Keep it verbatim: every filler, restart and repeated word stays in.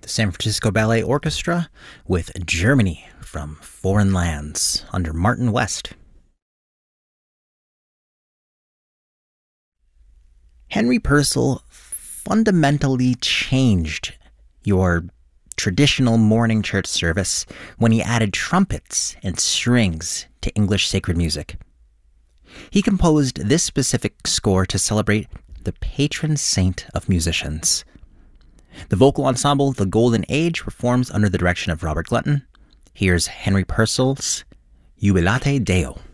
the San Francisco Ballet Orchestra with Germany from Foreign Lands under Martin West. Henry Purcell fundamentally changed your traditional morning church service when he added trumpets and strings to English sacred music. He composed this specific score to celebrate the patron saint of musicians. The vocal ensemble The Golden Age performs under the direction of Robert Glutton. Here's Henry Purcell's Jubilate Deo.